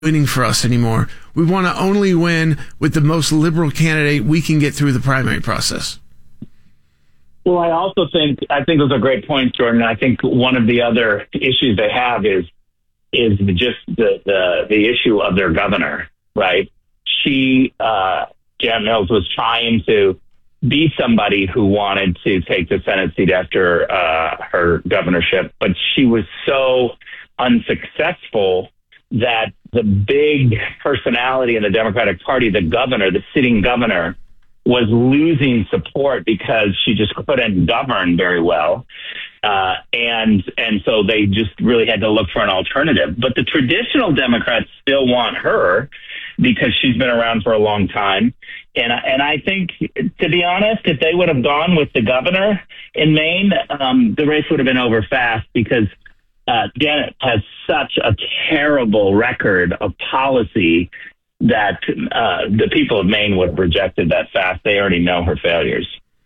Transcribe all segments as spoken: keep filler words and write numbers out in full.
winning for us anymore. We want to only win with the most liberal candidate we can get through the primary process. Well, I also think I think those are great points, Jordan. I think one of the other issues they have is is just the the, the issue of their governor, right? She, uh, Janet Mills, was trying to be somebody who wanted to take the Senate seat after uh, her governorship, but she was so unsuccessful that the big personality in the Democratic Party, the governor, the sitting governor, was losing support because she just couldn't govern very well. Uh, and and so they just really had to look for an alternative. But the traditional Democrats still want her because she's been around for a long time. And, and I think, to be honest, if they would have gone with the governor in Maine, um, the race would have been over fast because uh, Janet has such a terrible record of policy that uh, the people of Maine would have rejected that fast. They already know her failures.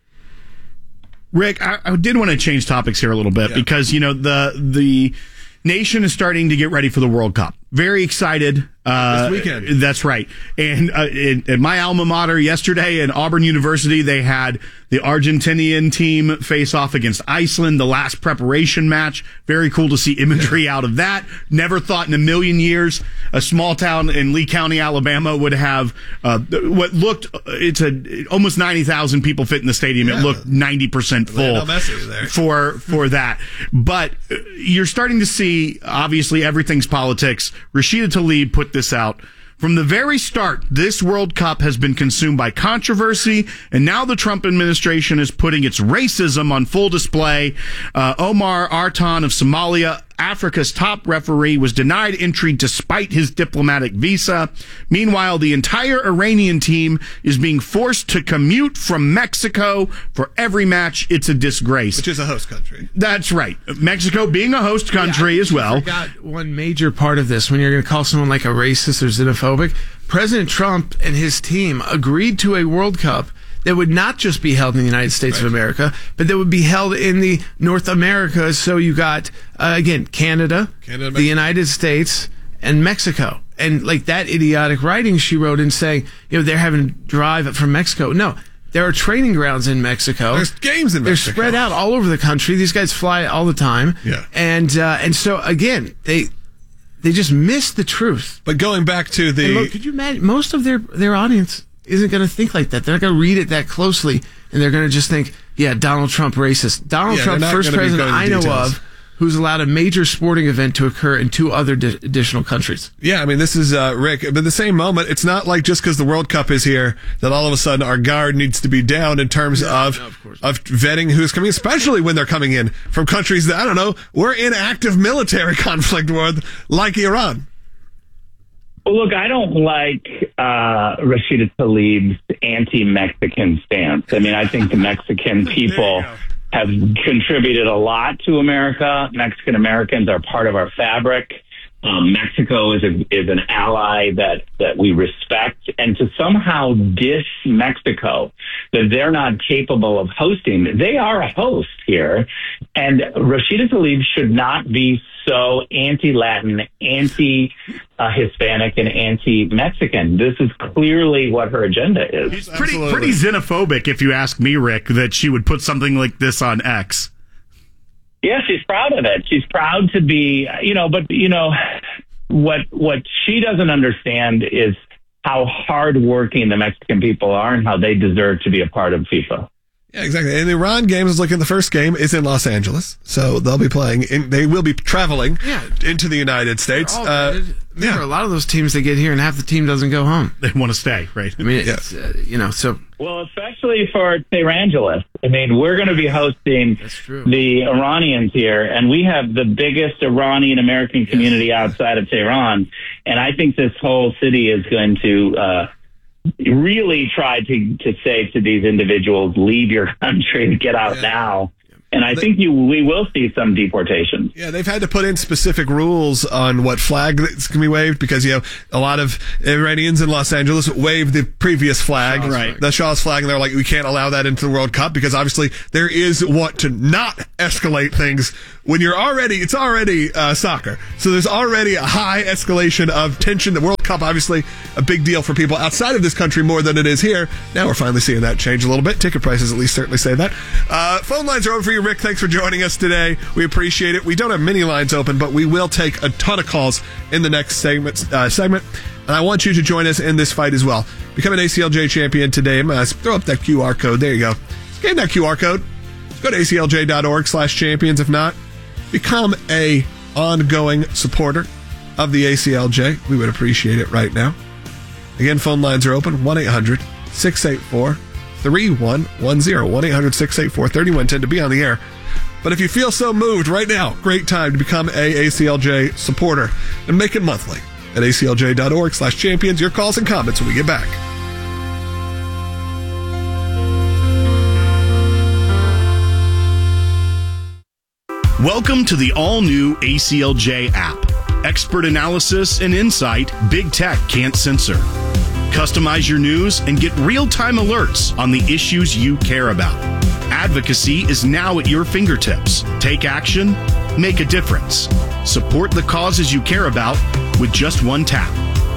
Rick, I, I did want to change topics here a little bit yeah. because, you know, the the nation is starting to get ready for the World Cup. Very excited. Uh, this weekend. That's right. And uh, in, in my alma mater yesterday at Auburn University, they had the Argentinian team face off against Iceland, the last preparation match. Very cool to see imagery out of that. Never thought in a million years a small town in Lee County, Alabama would have uh, what looked, it's a almost ninety thousand people fit in the stadium. Yeah, it looked ninety percent full for, for that. But you're starting to see, obviously, everything's politics. Rashida Tlaib put this out. From the very start, this World Cup has been consumed by controversy, and now the Trump administration is putting its racism on full display. Uh, Omar Artan of Somalia, Africa's top referee, was denied entry despite his diplomatic visa. Meanwhile, the entire Iranian team is being forced to commute from Mexico for every match. It's a disgrace. Which is a host country. That's right. Mexico being a host country yeah, as well. I forgot one major part of this when you're going to call someone like a racist or xenophobic. President Trump and his team agreed to a World Cup that would not just be held in the United States right. of America, but that would be held in the North America. So you got, uh, again, Canada, Canada the United States, and Mexico. And like that idiotic writing she wrote in saying, you know, they're having to drive from Mexico. No, there are training grounds in Mexico. There's games in Mexico. They're spread out all over the country. These guys fly all the time. Yeah. And, uh, and so, again, they... They just missed the truth. But going back to the... Look, could you imagine? Most of their, their audience isn't going to think like that. They're not going to read it that closely, and they're going to just think, yeah, Donald Trump racist. Donald yeah, Trump, first president I know details. of, who's allowed a major sporting event to occur in two other di- additional countries. Yeah, I mean, this is, uh, Rick, but at the same moment, it's not like just because the World Cup is here that all of a sudden our guard needs to be down in terms no, of, no, of, of vetting who's coming, especially when they're coming in from countries that, I don't know, we're in active military conflict with, like Iran. Well, look, I don't like uh, Rashida Tlaib's anti-Mexican stance. I mean, I think the Mexican people have contributed a lot to America. Mexican Americans are part of our fabric. Um, Mexico is a, is an ally that, that we respect. And to somehow diss Mexico, that they're not capable of hosting, they are a host here. And Rashida Tlaib should not be so anti-Latin, anti-Hispanic, and anti-Mexican. This is clearly what her agenda is. It's pretty, pretty xenophobic, if you ask me, Rick, that she would put something like this on X. Yeah, she's proud of it. She's proud to be, you know, but, you know, what what she doesn't understand is how hardworking the Mexican people are and how they deserve to be a part of FIFA. Yeah, exactly. And the Iran game is looking, the first game is in Los Angeles. So they'll be playing, in, they will be traveling yeah. into the United States. Uh, there yeah. are a lot of those teams that get here and half the team doesn't go home. They want to stay, right? I mean, it's, yeah. uh, you know, so. Well, especially for Tehrangeles. I mean, we're going to be hosting the Iranians here, and we have the biggest Iranian American community yes. outside of Tehran. And I think this whole city is going to uh, really try to, to say to these individuals, leave your country, get out yeah. now. And I think you we will see some deportations. Yeah, they've had to put in specific rules on what flag that's going to be waved because, you know, a lot of Iranians in Los Angeles waved the previous flag, Shah's right. the Shah's flag, and they're like, we can't allow that into the World Cup because obviously there is what to not escalate things when you're already, it's already uh, soccer. So there's already a high escalation of tension. The World Cup, obviously, a big deal for people outside of this country more than it is here. Now we're finally seeing that change a little bit. Ticket prices at least certainly say that. Uh, phone lines are open for you, Rick. Thanks for joining us today. We appreciate it. We don't have many lines open, but we will take a ton of calls in the next segment. Uh, segment. And I want you to join us in this fight as well. Become an A C L J champion today. I'm going to throw up that Q R code. There you go. Scan that Q R code. Go to A C L J dot org slash champions. If not, become a ongoing supporter of the A C L J. We would appreciate it right now. Again, phone lines are open. one eight hundred six eight four three one one zero. one eight hundred six eight four three one one zero to be on the air. But if you feel so moved right now, great time to become a ACLJ supporter and make it monthly at A C L J dot org slash champions. Your calls and comments when we get back. Welcome to the all-new A C L J app. Expert analysis and insight big tech can't censor. Customize your news and get real-time alerts on the issues you care about. Advocacy is now at your fingertips. Take action, make a difference. Support the causes you care about with just one tap.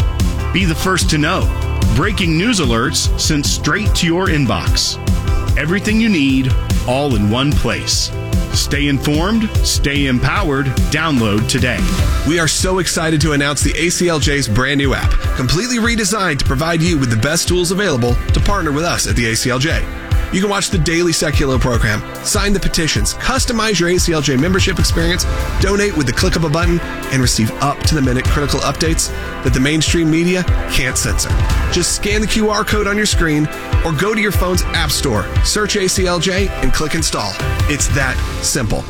Be the first to know. Breaking news alerts sent straight to your inbox. Everything you need, all in one place. Stay informed, stay empowered. Download today. We are so excited to announce the A C L J's brand new app, completely redesigned to provide you with the best tools available to partner with us at the A C L J. You can watch the daily secular program, sign the petitions, customize your A C L J membership experience, donate with the click of a button, and receive up-to-the-minute critical updates that the mainstream media can't censor. Just scan the Q R code on your screen or go to your phone's app store, search A C L J, and click install. It's that simple.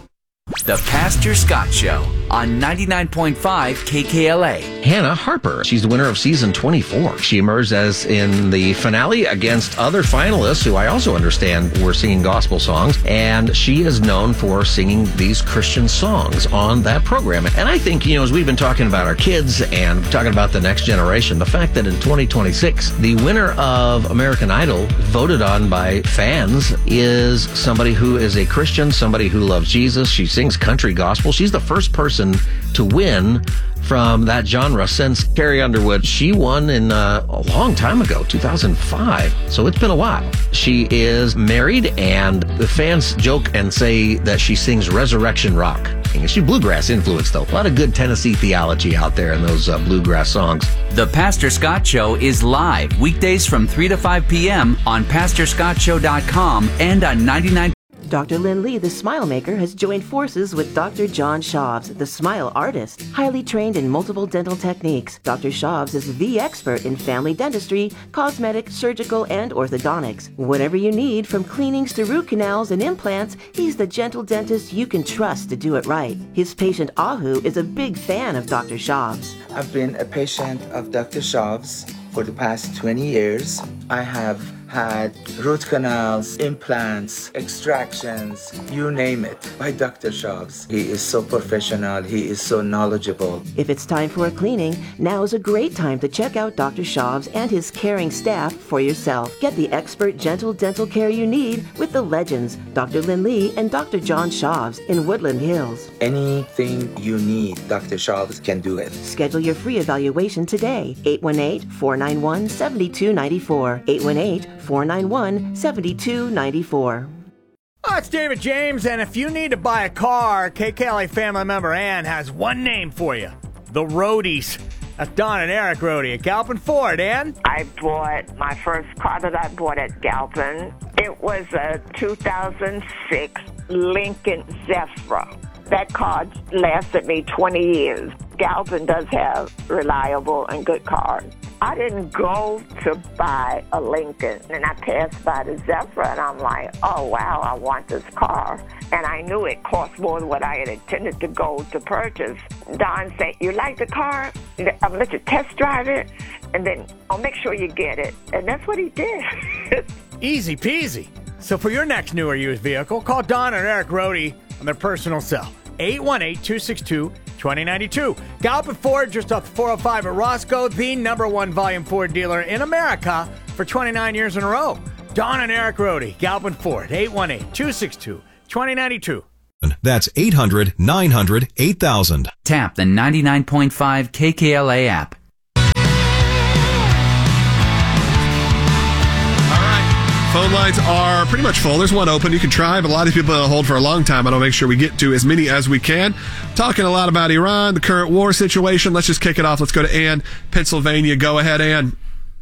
The Pastor Scott Show on ninety-nine point five K K L A. Hannah Harper. She's the winner of season twenty-four. She emerged as in the finale against other finalists who I also understand were singing gospel songs. And she is known for singing these Christian songs on that program. And I think, you know, as we've been talking about our kids and talking about the next generation, the fact that in twenty twenty-six, the winner of American Idol, voted on by fans, is somebody who is a Christian, somebody who loves Jesus. She sings country gospel. She's the first person to win from that genre since Carrie Underwood. She won in uh, a long time ago, two thousand five. So it's been a while. She is married, and the fans joke and say that she sings resurrection rock. She's bluegrass influenced, though. A lot of good Tennessee theology out there in those uh, bluegrass songs. The Pastor Scott Show is live weekdays from three to five p.m. on pastor scott show dot com and on ninety-nine. Doctor Lynn Lee, the Smile Maker, has joined forces with Doctor John Shavs, the Smile Artist. Highly trained in multiple dental techniques, Doctor Shavs is the expert in family dentistry, cosmetic, surgical, and orthodontics. Whatever you need, from cleanings to root canals and implants, he's the gentle dentist you can trust to do it right. His patient Ahu is a big fan of Doctor Shavs. I've been a patient of Doctor Shavs for the past twenty years. I have had root canals, implants, extractions, you name it, by Doctor Shavs. He is so professional, he is so knowledgeable. If it's time for a cleaning, now is a great time to check out Doctor Shavs and his caring staff for yourself. Get the expert gentle dental care you need with the legends, Doctor Lynn Lee and Doctor John Shavs in Woodland Hills. Anything you need, Doctor Shavs can do it. Schedule your free evaluation today. eight one eight, four nine one, seven two nine four. eight one eight, four nine one, seven two nine four. Oh, it's David James, and if you need to buy a car, K K L A family member Ann has one name for you. The Roadies. That's Don and Eric Roadie at Galpin Ford. Ann? I bought my first car that I bought at Galpin. It was a two thousand six Lincoln Zephyr. That car lasted me twenty years. Galpin does have reliable and good cars. I didn't go to buy a Lincoln, and I passed by the Zephyr, and I'm like, oh, wow, I want this car. And I knew it cost more than what I had intended to go to purchase. Don said, you like the car? I'll let you test drive it, and then I'll make sure you get it. And that's what he did. Easy peasy. So for your next new or used vehicle, call Don and Eric Rohde on their personal cell, eight one eight, two six two, two zero nine two. Gallup Ford, just off the four oh five at Roscoe, the number one volume Ford dealer in America for twenty-nine years in a row. Don and Eric Rohde, Gallup Ford, eight one eight, two six two, two zero nine two. That's eight hundred, nine hundred, eight thousand. Tap the ninety-nine point five K K L A app. Phone lines are pretty much full. There's one open. You can try, but a lot of people on hold for a long time. I don't make sure we get to as many as we can. Talking a lot about Iran, the current war situation. Let's just kick it off. Let's go to Ann, Pennsylvania. Go ahead, Ann.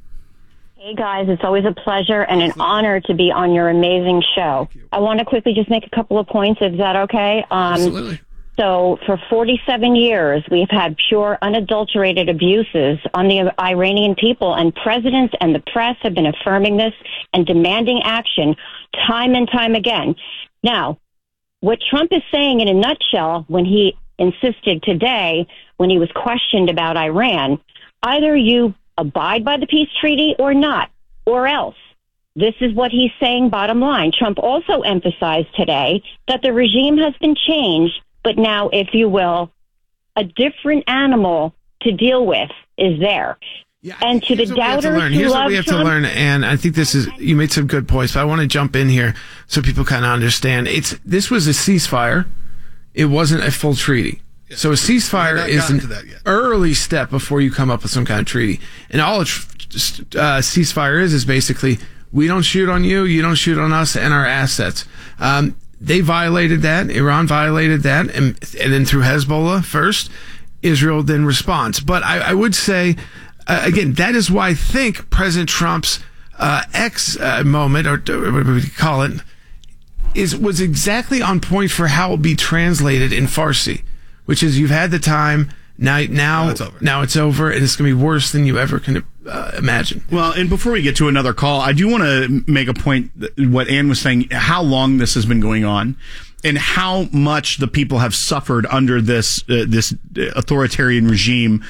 Hey, guys. It's always a pleasure and an honor to be on your amazing show. I want to quickly just make a couple of points. Is that okay? Um, Absolutely. So for forty-seven years, we've had pure, unadulterated abuses on the Iranian people, and presidents and the press have been affirming this and demanding action time and time again. Now, what Trump is saying in a nutshell when he insisted today, when he was questioned about Iran, either you abide by the peace treaty or not, or else. This is what he's saying, bottom line. Trump also emphasized today that the regime has been changed, but now, if you will, a different animal to deal with is there. Yeah, and to the doubters to who Here's love what we have Trump, to learn, and I think this is, you made some good points, but I want to jump in here so people kind of understand. It's This was a ceasefire. It wasn't a full treaty. Yeah. So a ceasefire is an early step before you come up with some kind of treaty. And all a tr- uh, ceasefire is, is basically, we don't shoot on you, you don't shoot on us and our assets. Um, They violated that. Iran violated that. And, and then through Hezbollah first, Israel then responds. But I, I would say, uh, again, that is why I think President Trump's uh, X uh, moment, or what would we call it, is was exactly on point for how it will be translated in Farsi, which is you've had the time. Now, now, now it's over. Now it's over, and it's going to be worse than you ever can uh, imagine. Well, and before we get to another call, I do want to make a point. What Ann was saying, how long this has been going on, and how much the people have suffered under this uh, this authoritarian regime.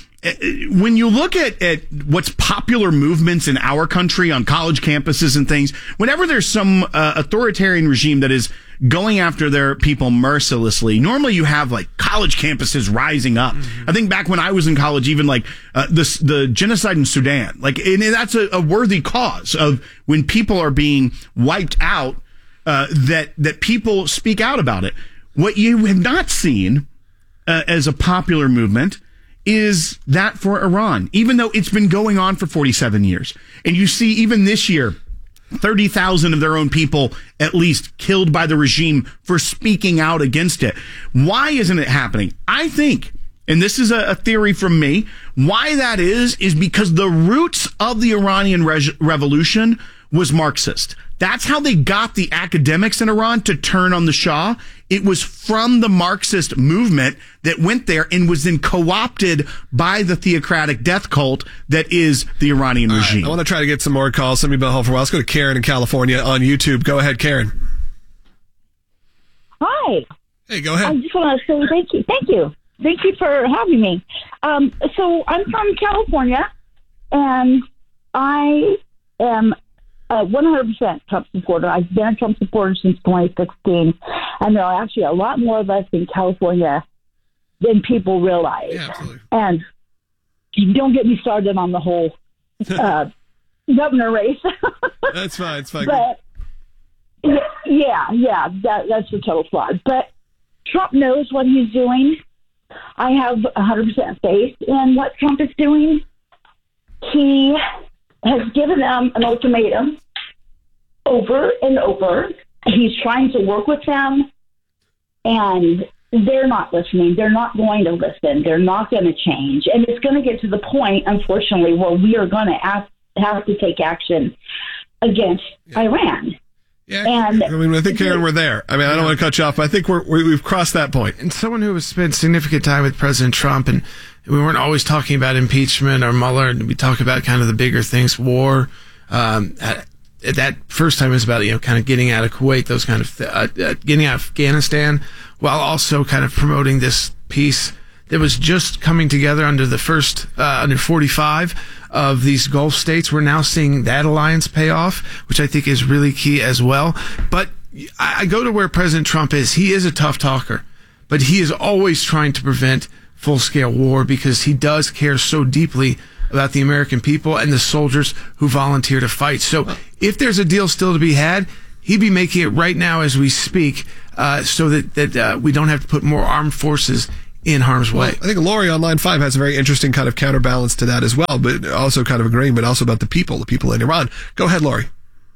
When you look at, at what's popular movements in our country on college campuses and things, whenever there's some uh, authoritarian regime that is going after their people mercilessly, normally you have like college campuses rising up. Mm-hmm. I think back when I was in college, even like uh, the the genocide in Sudan, like and that's a, a worthy cause of when people are being wiped out, uh, that that people speak out about it. What you have not seen uh, as a popular movement is that for Iran, even though it's been going on for forty-seven years. And you see even this year, thirty thousand of their own people at least killed by the regime for speaking out against it. Why isn't it happening? I think, and this is a, a theory from me, why that is, is because the roots of the Iranian re- revolution was Marxist. That's how they got the academics in Iran to turn on the Shah. It was from the Marxist movement that went there and was then co-opted by the theocratic death cult that is the Iranian All regime. Right, I want to try to get some more calls. Some of you been home for a while. Let's go to Karen in California on YouTube. Go ahead, Karen. Hi. Hey, go ahead. I just want to say thank you. Thank you. Thank you for having me. Um, so I'm from California, and I am a one hundred percent Trump supporter. I've been a Trump supporter since twenty sixteen, and there are actually a lot more of us in California than people realize. Yeah, absolutely. And don't get me started on the whole uh, governor race. That's fine. It's fine. But yeah, yeah, that, that's a total fraud. But Trump knows what he's doing. I have one hundred percent faith in what Trump is doing. He has given them an ultimatum over and over. He's trying to work with them, and they're not listening. They're not going to listen. They're not going to change. And it's going to get to the point, unfortunately, where we are going to have, have to take action against yeah. Iran. Yeah, and I mean, I think, Karen, we're there. I mean, I don't want to cut you off, but I think we're, we, we've crossed that point. And someone who has spent significant time with President Trump, and we weren't always talking about impeachment or Mueller, and we talk about kind of the bigger things, war. Um, at, at that first time it was about, you know, kind of getting out of Kuwait, those kind of, th- uh, uh, getting out of Afghanistan, while also kind of promoting this peace that was just coming together under the first, uh, under forty-five of these Gulf states. We're now seeing that alliance pay off, which I think is really key as well. But I go to where President Trump is. He is a tough talker, but he is always trying to prevent full-scale war because he does care so deeply about the American people and the soldiers who volunteer to fight. So if there's a deal still to be had, he'd be making it right now as we speak, uh, so that, that uh, we don't have to put more armed forces in harm's way. Well, I think Lori on line five has a very interesting kind of counterbalance to that as well, but also kind of agreeing, but also about the people, the people in Iran. Go ahead, Lori.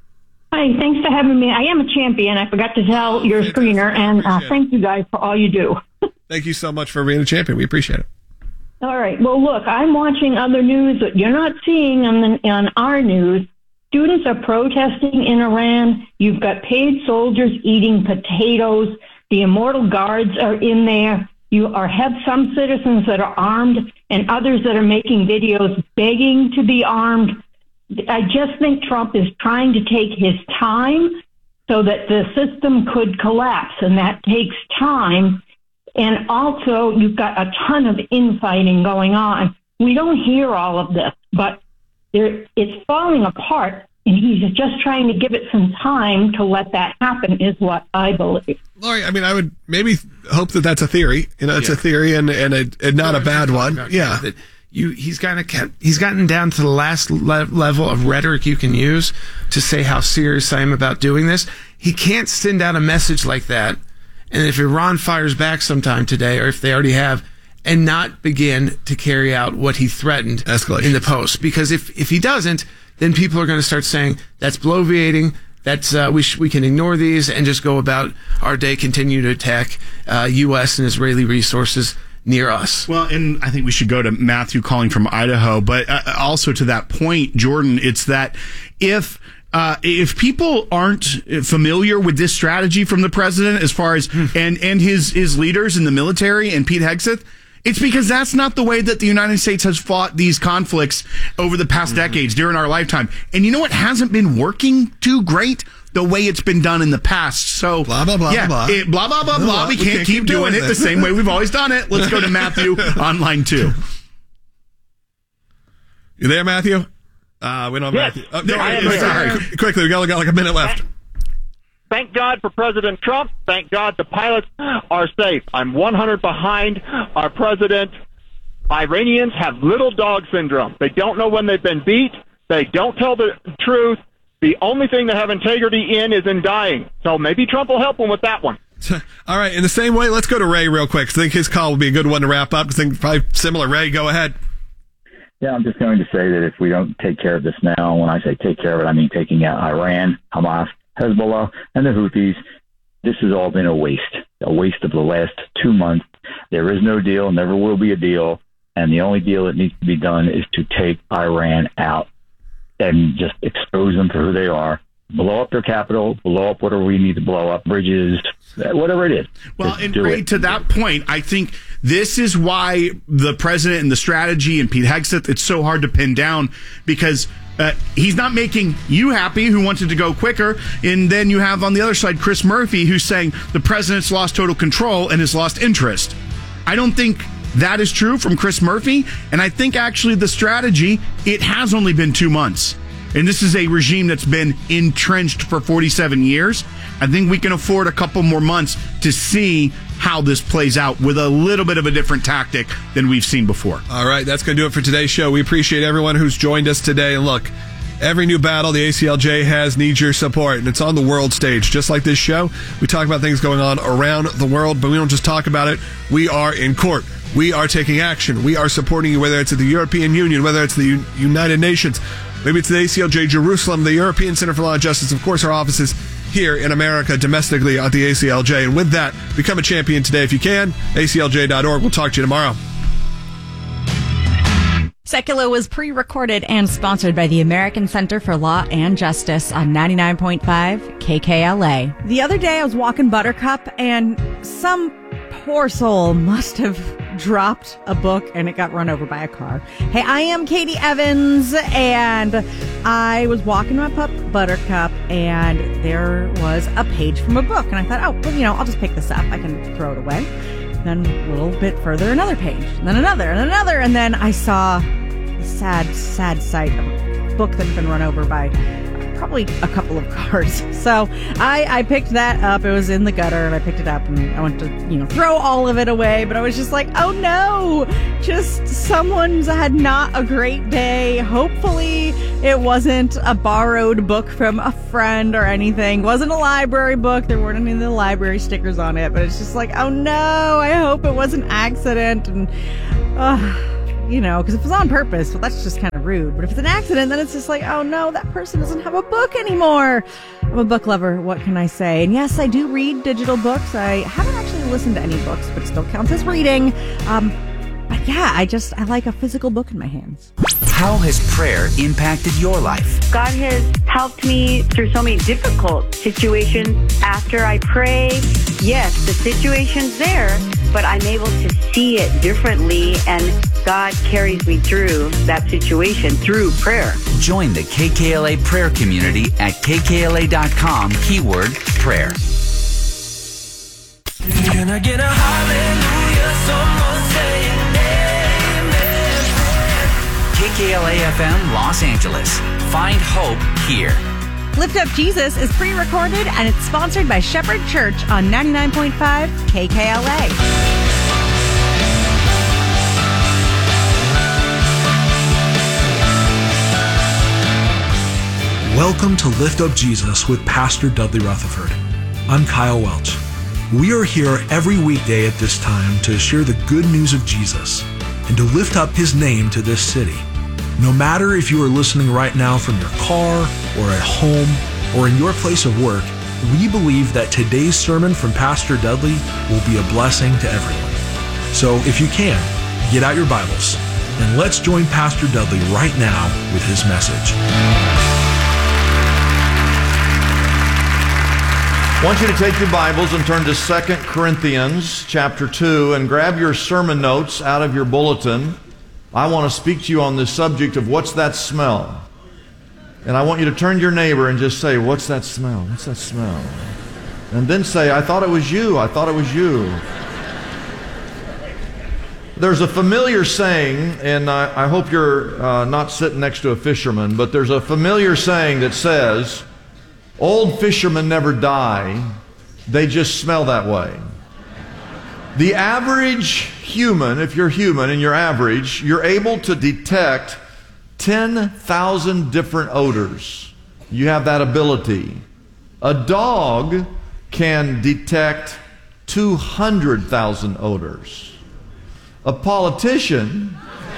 Hi, thanks for having me. I am a champion. I forgot to tell your screener, and uh, thank you guys for all you do. Thank you so much for being a champion. We appreciate it. All right. Well, look, I'm watching other news that you're not seeing on, the, on our news. Students are protesting in Iran. You've got paid soldiers eating potatoes. The Immortal Guards are in there. You are have some citizens that are armed and others that are making videos begging to be armed. I just think Trump is trying to take his time so that the system could collapse, and that takes time. And also, you've got a ton of infighting going on. We don't hear all of this, but there, it's falling apart, and he's just trying to give it some time to let that happen, is what I believe. Lori, I mean, I would maybe hope that that's a theory. You know, it's yeah. a theory and, and, a, and not a bad one. Yeah. That you, he's kind of he's gotten down to the last le- level of rhetoric you can use to say how serious I am about doing this. He can't send out a message like that. And if Iran fires back sometime today, or if they already have, and not begin to carry out what he threatened Escalation. in the post. Because if, if he doesn't, then people are going to start saying, that's bloviating, that's, uh, we sh- we can ignore these and just go about our day, continue to attack uh, U S and Israeli resources near us. Well, and I think we should go to Matthew calling from Idaho. But uh, also to that point, Jordan, it's that if... Uh, if people aren't familiar with this strategy from the president as far as and, and his, his leaders in the military and Pete Hegseth, it's because that's not the way that the United States has fought these conflicts over the past mm-hmm. decades during our lifetime. And you know what hasn't been working too great? The way it's been done in the past. So blah, blah, blah, yeah, blah. It, blah, blah, blah, blah, blah. We, we can't, can't keep, keep doing, doing it the same way we've always done it. Let's go to Matthew on line two. You there, Matthew? Uh, we don't have yes. Matthew. Oh, no, I am sorry. here. Quickly, we got, got like a minute left. Thank God for President Trump. Thank God the pilots are safe. I'm one hundred behind our president. Iranians have little dog syndrome. They don't know when they've been beat. They don't tell the truth. The only thing they have integrity in is in dying. So maybe Trump will help them with that one. All right. In the same way, let's go to Ray real quick. I think his call will be a good one to wrap up. I think probably similar. Ray, go ahead. Yeah, I'm just going to say that if we don't take care of this now, when I say take care of it, I mean taking out Iran, Hamas, Hezbollah, and the Houthis, this has all been a waste, a waste of the last two months. There is no deal, never will be a deal, and the only deal that needs to be done is to take Iran out and just expose them for who they are. Blow up their capital, blow up whatever we need to blow up, bridges, whatever it is. Well, and Ray, to that point, I think this is why the president and the strategy and Pete Hegseth, it's so hard to pin down because uh, he's not making you happy who wanted to go quicker. And then you have on the other side Chris Murphy who's saying the president's lost total control and has lost interest. I don't think that is true from Chris Murphy. And I think actually the strategy, it has only been two months. And this is a regime that's been entrenched for forty-seven years. I think we can afford a couple more months to see how this plays out with a little bit of a different tactic than we've seen before. All right, that's going to do it for today's show. We appreciate everyone who's joined us today. And look, every new battle the A C L J has needs your support, and it's on the world stage. Just like this show, we talk about things going on around the world, but we don't just talk about it. We are in court. We are taking action. We are supporting you, whether it's at the European Union, whether it's the U- United Nations, maybe it's the A C L J Jerusalem, the European Center for Law and Justice, of course, our offices here in America, domestically at the A C L J. And with that, become a champion today if you can. A C L J dot org. We'll talk to you tomorrow. Secular was pre-recorded and sponsored by the American Center for Law and Justice on ninety-nine point five K K L A. The other day I was walking Buttercup and some poor soul must have dropped a book and it got run over by a car. Hey, I am Katie Evans and I was walking my pup Buttercup and there was a page from a book and I thought, oh, well, you know, I'll just pick this up. I can throw it away. Then a little bit further, another page, and then another, and another, and then I saw the sad, sad sight of a book that had been run over by probably a couple of cars. So I, I picked that up. It was in the gutter, and I picked it up, and I went to, you know, throw all of it away. But I was just like, oh no, just someone's had not a great day. Hopefully it wasn't a borrowed book from a friend or anything. It wasn't a library book. There weren't any of the library stickers on it. But it's just like, oh no, I hope it was an accident. And, uh, you know, because if it's on purpose, well, that's just kind of rude. But if it's an accident, then it's just like, oh no, that person doesn't have a book anymore. I'm a book lover. What can I say? And yes, I do read digital books. I haven't actually listened to any books, but it still counts as reading. Um, but yeah, I just, I like a physical book in my hands. How has prayer impacted your life? God has helped me through so many difficult situations. After I pray, yes, the situation's there, but I'm able to see it differently, and God carries me through that situation through prayer. Join the K K L A prayer community at K K L A dot com, keyword prayer. Can I get a hallelujah? Someone say amen. K K L A F M Los Angeles. Find hope here. Lift Up Jesus is pre-recorded, and it's sponsored by Shepherd Church on ninety-nine point five K K L A. Welcome to Lift Up Jesus with Pastor Dudley Rutherford. I'm Kyle Welch. We are here every weekday at this time to share the good news of Jesus and to lift up his name to this city. No matter if you are listening right now from your car or at home or in your place of work, we believe that today's sermon from Pastor Dudley will be a blessing to everyone. So if you can, get out your Bibles and let's join Pastor Dudley right now with his message. I want you to take your Bibles and turn to Second Corinthians chapter two and grab your sermon notes out of your bulletin. I want to speak to you on this subject of what's that smell. And I want you to turn to your neighbor and just say, what's that smell? What's that smell? And then say, I thought it was you. I thought it was you. There's a familiar saying, and I, I hope you're uh, not sitting next to a fisherman, but there's a familiar saying that says, old fishermen never die, they just smell that way. The average human, if you're human and you're average, you're able to detect ten thousand different odors. You have that ability. A dog can detect two hundred thousand odors. A politician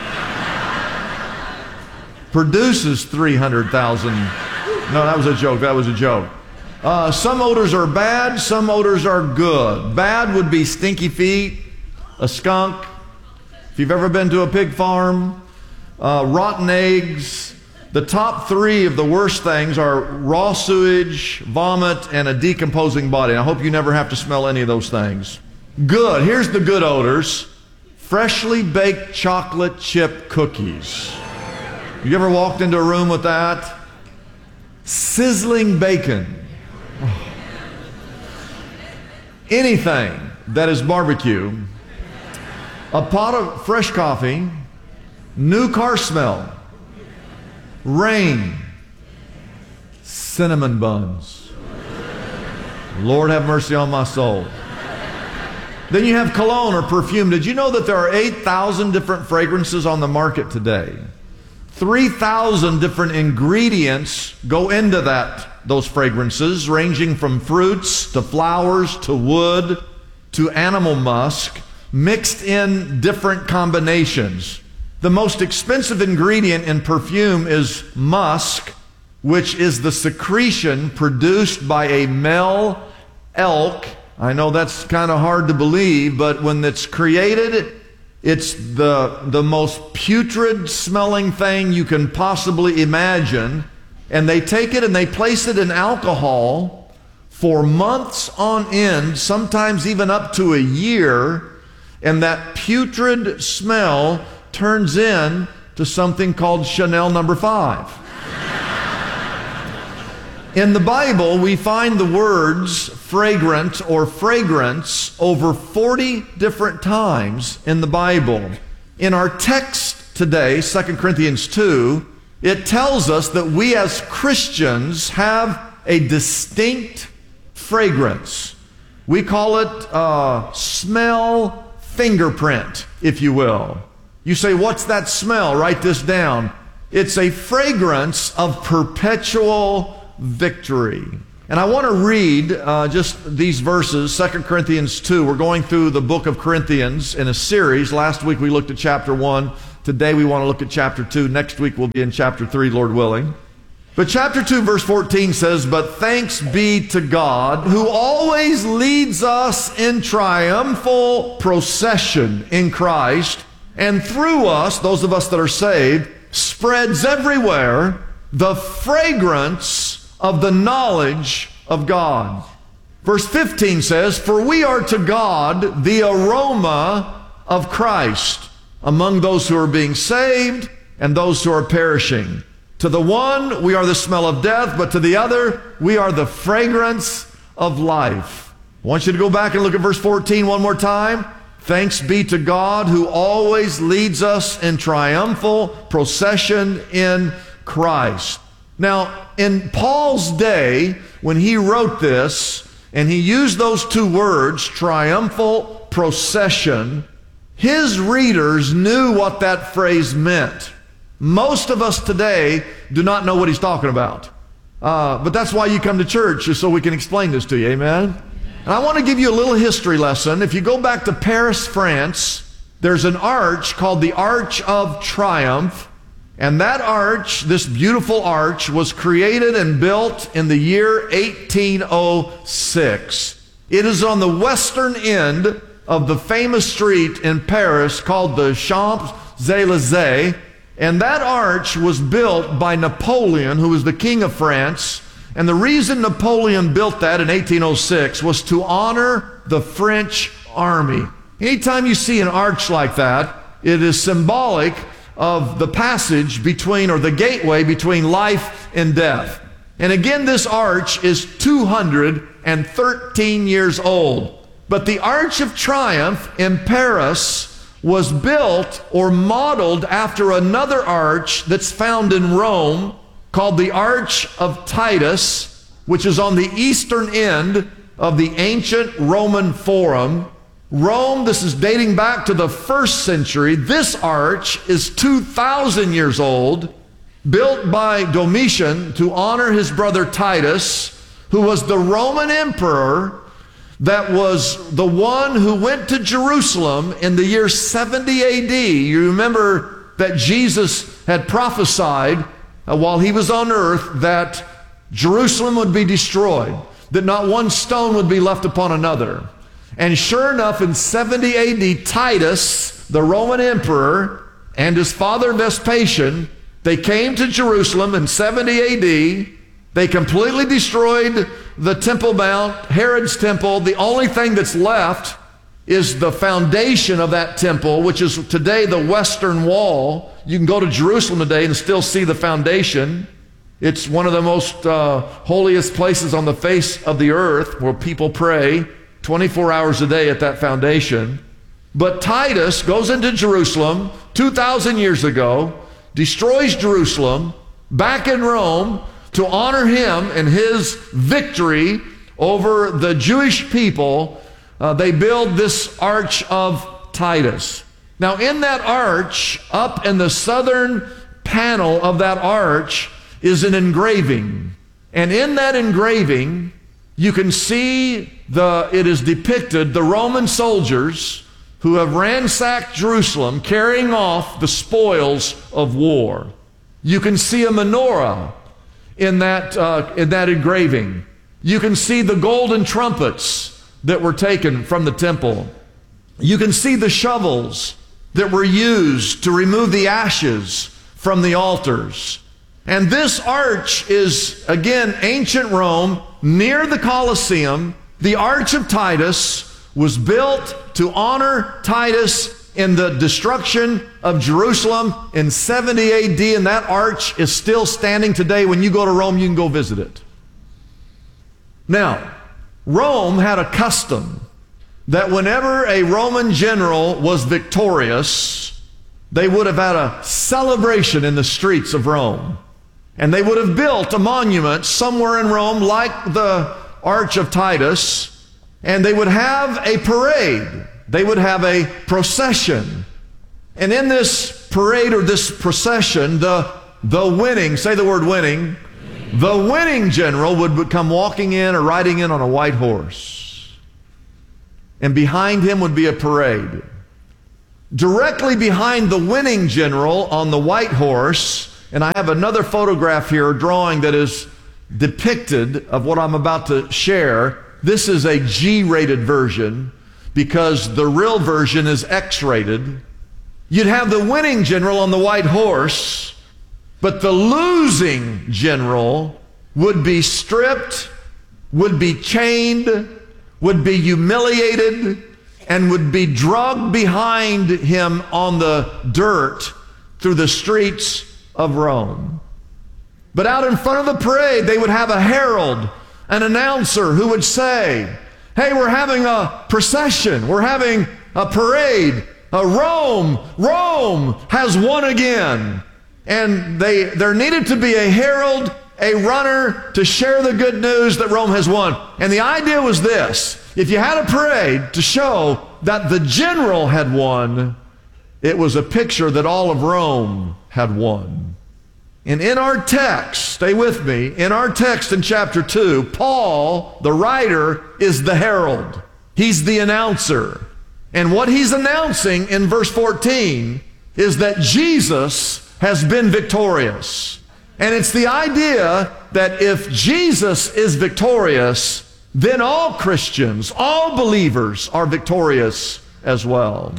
produces three hundred thousand. No, that was a joke. That was a joke. Uh, some odors are bad. Some odors are good. Bad would be stinky feet, a skunk, if you've ever been to a pig farm, uh, rotten eggs. The top three of the worst things are raw sewage, vomit, and a decomposing body. I hope you never have to smell any of those things. Good. Here's the good odors. Freshly baked chocolate chip cookies. You ever walked into a room with that? Sizzling bacon. Oh. Anything that is barbecue. A pot of fresh coffee. New car smell. Rain. Cinnamon buns. Lord have mercy on my soul. Then you have cologne or perfume. Did you know that there are eight thousand different fragrances on the market today? three thousand different ingredients go into that, those fragrances, ranging from fruits to flowers to wood to animal musk, mixed in different combinations. The most expensive ingredient in perfume is musk, which is the secretion produced by a male elk. I know that's kind of hard to believe, but when it's created, it's the, the most putrid smelling thing you can possibly imagine. And they take it and they place it in alcohol for months on end, sometimes even up to a year. And that putrid smell turns in to something called Chanel number five. In the Bible, we find the words fragrant or fragrance over forty different times in the Bible. In our text today, Second Corinthians two, it tells us that we as Christians have a distinct fragrance. We call it uh, smell fingerprint, if you will. You say, what's that smell? Write this down. It's a fragrance of perpetual victory. And I want to read uh, just these verses, Second Corinthians two. We're going through the book of Corinthians in a series. Last week we looked at chapter one. Today we want to look at chapter two. Next week we'll be in chapter three, Lord willing. But chapter two, verse fourteen says, "But thanks be to God, who always leads us in triumphal procession in Christ, and through us, those of us that are saved, spreads everywhere the fragrance of the knowledge of God." Verse fifteen says, "For we are to God the aroma of Christ among those who are being saved and those who are perishing. To the one we are the smell of death, but to the other we are the fragrance of life." I want you to go back and look at verse fourteen one more time. "Thanks be to God who always leads us in triumphal procession in Christ." Now, in Paul's day, when he wrote this, and he used those two words, triumphal procession, his readers knew what that phrase meant. Most of us today do not know what he's talking about. Uh, but that's why you come to church, is so we can explain this to you, amen? And I want to give you a little history lesson. If you go back to Paris, France, there's an arch called the Arch of Triumph. And that arch, this beautiful arch, was created and built in the year eighteen oh six. It is on the western end of the famous street in Paris called the Champs-Élysées. And that arch was built by Napoleon, who was the king of France. And the reason Napoleon built that in eighteen oh six was to honor the French army. Anytime you see an arch like that, it is symbolic of the passage between, or the gateway between life and death. And again, this arch is two hundred thirteen years old. But the Arch of Triumph in Paris was built or modeled after another arch that's found in Rome called the Arch of Titus, which is on the eastern end of the ancient Roman Forum. Rome, this is dating back to the first century. This arch is two thousand years old, built by Domitian to honor his brother Titus, who was the Roman emperor that was the one who went to Jerusalem in the year seventy A D. You remember that Jesus had prophesied uh, while he was on earth that Jerusalem would be destroyed, that not one stone would be left upon another. And sure enough, in seventy A D, Titus, the Roman emperor, and his father Vespasian, they came to Jerusalem in seventy A D. They completely destroyed the Temple Mount, Herod's temple. The only thing that's left is the foundation of that temple, which is today the Western Wall. You can go to Jerusalem today and still see the foundation. It's one of the most uh, holiest places on the face of the earth where people pray twenty-four hours a day at that foundation. But Titus goes into Jerusalem two thousand years ago, destroys Jerusalem, back in Rome, to honor him and his victory over the Jewish people. Uh, they build this Arch of Titus. Now in that arch, up in the southern panel of that arch, is an engraving. And in that engraving, you can see the, it is depicted the Roman soldiers who have ransacked Jerusalem carrying off the spoils of war. You can see a menorah in that, uh, in that engraving. You can see the golden trumpets that were taken from the temple. You can see the shovels that were used to remove the ashes from the altars. And this arch is, again, ancient Rome, near the Colosseum. The Arch of Titus was built to honor Titus in the destruction of Jerusalem in seventy A D, and that arch is still standing today. When you go to Rome, you can go visit it. Now, Rome had a custom that whenever a Roman general was victorious, they would have had a celebration in the streets of Rome. And they would have built a monument somewhere in Rome like the Arch of Titus, and they would have a parade. They would have a procession. And in this parade or this procession, the, the winning, say the word winning, the winning general would come walking in or riding in on a white horse. And behind him would be a parade. Directly behind the winning general on the white horse, and I have another photograph here, a drawing that is depicted of what I'm about to share. This is a G-rated version because the real version is X-rated. You'd have the winning general on the white horse, but the losing general would be stripped, would be chained, would be humiliated, and would be dragged behind him on the dirt through the streets of Rome. But out in front of the parade, they would have a herald, an announcer who would say, hey, we're having a procession, we're having a parade, uh, Rome, Rome has won again. And they, there needed to be a herald, a runner to share the good news that Rome has won. And the idea was this: if you had a parade to show that the general had won, it was a picture that all of Rome had won. And in our text, stay with me, in our text in chapter two, Paul, the writer, is the herald. He's the announcer. And what he's announcing in verse fourteen is that Jesus has been victorious. And it's the idea that if Jesus is victorious, then all Christians, all believers are victorious as well.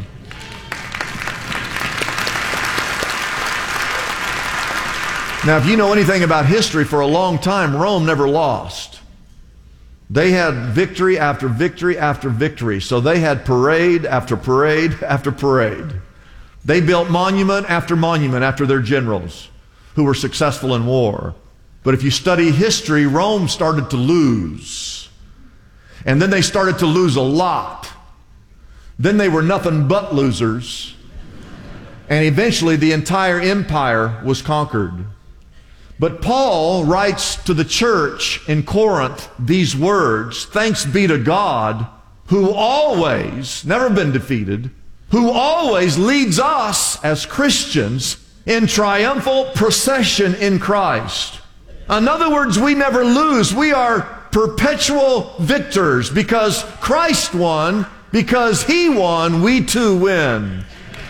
Now, if you know anything about history, for a long time, Rome never lost. They had victory after victory after victory. So they had parade after parade after parade. They built monument after monument after their generals who were successful in war. But if you study history, Rome started to lose. And then they started to lose a lot. Then they were nothing but losers. And eventually the entire empire was conquered. But Paul writes to the church in Corinth these words: thanks be to God, who always, never been defeated, who always leads us as Christians in triumphal procession in Christ. In other words, we never lose. We are perpetual victors because Christ won, because He won, we too win.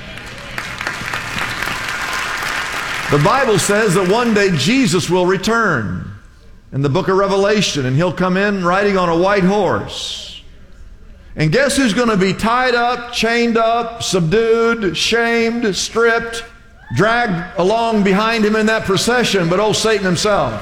The Bible says that one day Jesus will return in the book of Revelation, and He'll come in riding on a white horse. And guess who's going to be tied up, chained up, subdued, shamed, stripped, dragged along behind Him in that procession? But old Satan himself.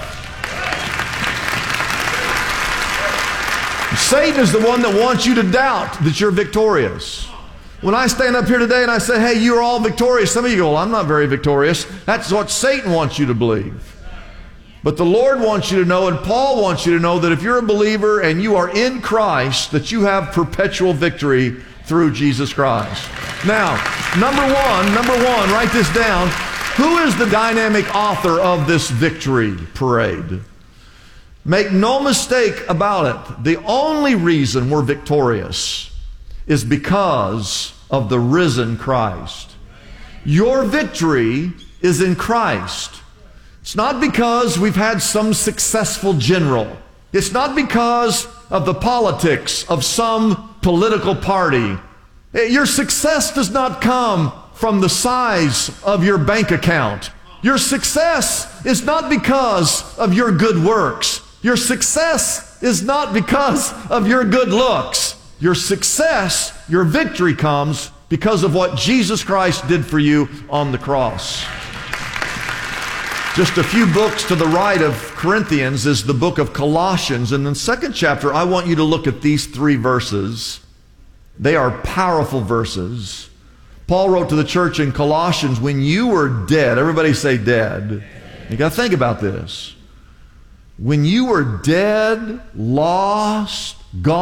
Satan is the one that wants you to doubt that you're victorious. When I stand up here today and I say, hey, you're all victorious, some of you go, well, I'm not very victorious. That's what Satan wants you to believe. But the Lord wants you to know, and Paul wants you to know, that if you're a believer and you are in Christ, that you have perpetual victory through Jesus Christ. Now, number one, number one, write this down. Who is the dynamic author of this victory parade? Make no mistake about it. The only reason we're victorious is because of the risen Christ. Your victory is in Christ. It's not because we've had some successful general. It's not because of the politics of some political party. Your success does not come from the size of your bank account. Your success is not because of your good works. Your success is not because of your good looks. Your success, your victory comes because of what Jesus Christ did for you on the cross. Just a few books to the right of Corinthians is the book of Colossians. And in the second chapter, I want you to look at these three verses. They are powerful verses. Paul wrote to the church in Colossians, when you were dead, everybody say dead. You got to think about this. when you were dead, lost,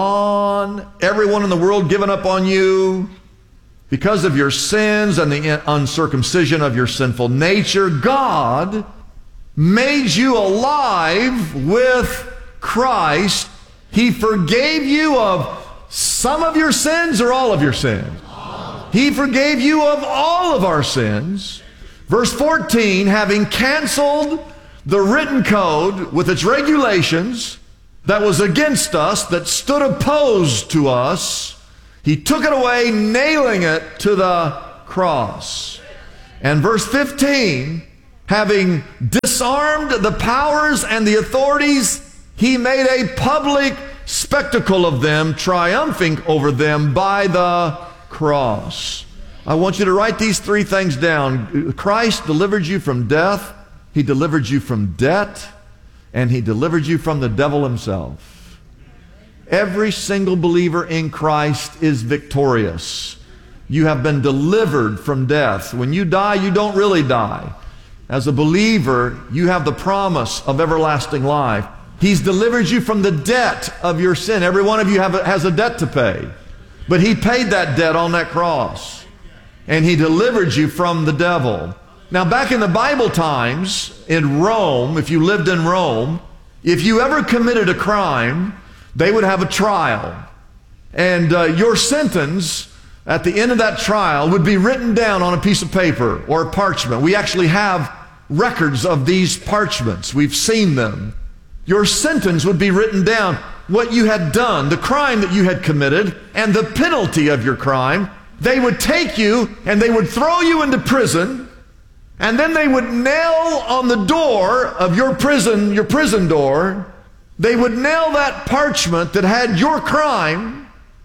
gone, everyone in the world given up on you, because of your sins and the uncircumcision of your sinful nature, God made you alive with Christ. He forgave you of some of your sins or all of your sins. He forgave you of all of our sins. Verse fourteen, having canceled the written code with its regulations that was against us, that stood opposed to us, He took it away, nailing it to the cross. And verse fifteen, having disarmed the powers and the authorities, He made a public spectacle of them, triumphing over them by the cross. I want you to write these three things down. Christ delivered you from death, He delivered you from debt, and He delivered you from the devil himself. Every single believer in Christ is victorious. You have been delivered from death. When you die, you don't really die. As a believer, you have the promise of everlasting life. He's delivered you from the debt of your sin. Every one of you have a, has a debt to pay. But He paid that debt on that cross. And He delivered you from the devil. Now, back in the Bible times, in Rome, if you lived in Rome, if you ever committed a crime, they would have a trial. And uh, your sentence at the end of that trial would be written down on a piece of paper or a parchment. We actually have records of these parchments. We've seen them. Your sentence would be written down, what you had done, the crime that you had committed, and the penalty of your crime. They would take you and they would throw you into prison, and then they would nail on the door of your prison, your prison door, they would nail that parchment that had your crime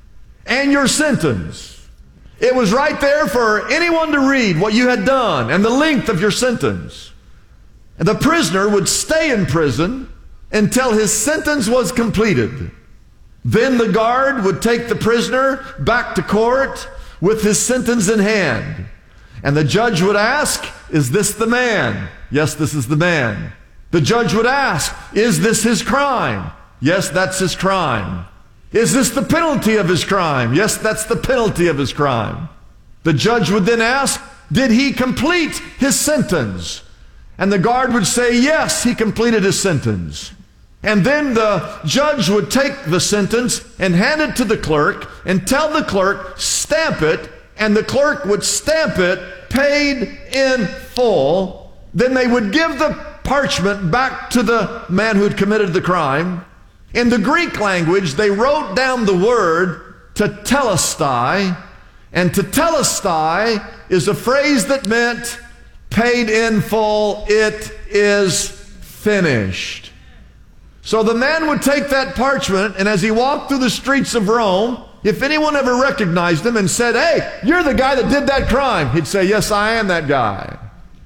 and your sentence. It was right there for anyone to read what you had done and the length of your sentence. And the prisoner would stay in prison until his sentence was completed. Then the guard would take the prisoner back to court with his sentence in hand. And the judge would ask, is this the man? Yes, this is the man. The judge would ask, is this his crime? Yes, that's his crime. Is this the penalty of his crime? Yes, that's the penalty of his crime. The judge would then ask, did he complete his sentence? And the guard would say, yes, he completed his sentence. And then the judge would take the sentence and hand it to the clerk and tell the clerk, stamp it, and the clerk would stamp it, paid in full. Then they would give the parchment back to the man who had committed the crime. In the Greek language, they wrote down the word tetelestai, and tetelestai is a phrase that meant paid in full, it is finished. So the man would take that parchment, and as he walked through the streets of Rome, if anyone ever recognized him and said, hey, you're the guy that did that crime, he'd say, yes, I am that guy.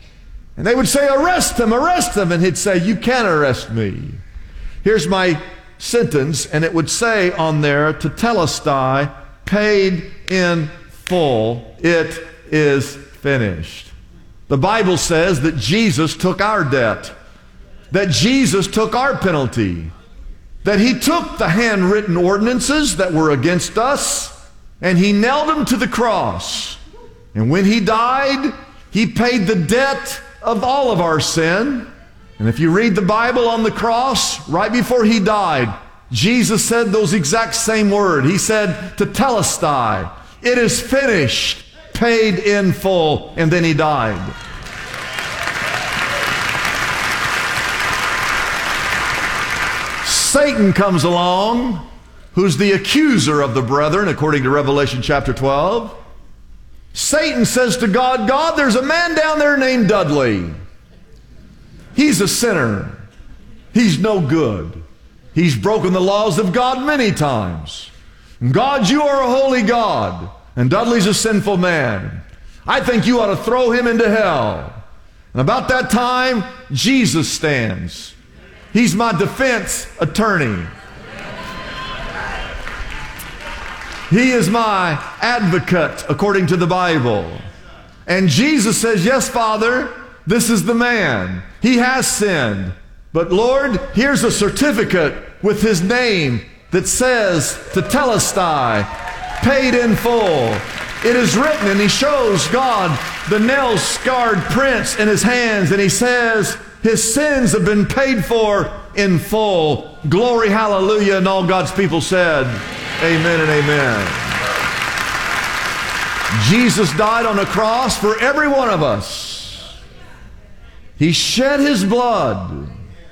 And they would say, arrest him, arrest him. And he'd say, you can't arrest me. Here's my sentence. And it would say on there, tetelestai, paid in full. It is finished. The Bible says that Jesus took our debt. That Jesus took our penalty. That He took the handwritten ordinances that were against us, and He nailed them to the cross. And when He died, He paid the debt of all of our sin. And if you read the Bible, on the cross, right before He died, Jesus said those exact same words. He said, tetelestai, it is finished, paid in full, and then He died. Satan comes along, who's the accuser of the brethren, according to Revelation chapter twelve. Satan says to God, God, there's a man down there named Dudley. He's a sinner. He's no good. He's broken the laws of God many times. God, you are a holy God, and Dudley's a sinful man. I think you ought to throw him into hell. And about that time, Jesus stands. He's my defense attorney. He is my advocate, according to the Bible. And Jesus says, yes, Father, this is the man. He has sinned. But Lord, here's a certificate with his name that says Tetelestai, paid in full. It is written, and he shows God the nail-scarred prints in his hands, and he says his sins have been paid for in full. Glory, hallelujah, and all God's people said, amen and amen. Jesus died on the cross for every one of us. He shed his blood